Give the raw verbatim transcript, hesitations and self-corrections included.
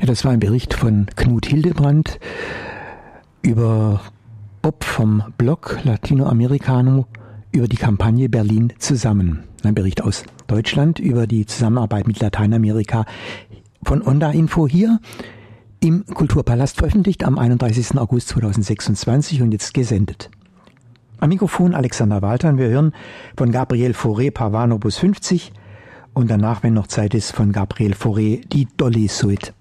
Ja, das war ein Bericht von Knut Hildebrandt über Bob vom Blog Latinoamericano über die Kampagne Berlin zusammen. Ein Bericht aus Deutschland über die Zusammenarbeit mit Lateinamerika von Onda Info hier im Kulturpalast, veröffentlicht am einunddreißigsten August zweitausendsechsundzwanzig und jetzt gesendet. Am Mikrofon Alexander Walter und wir hören von Gabriel Fauré Pavan Opus fünfzig und danach, wenn noch Zeit ist, von Gabriel Fauré die Dolly Suite.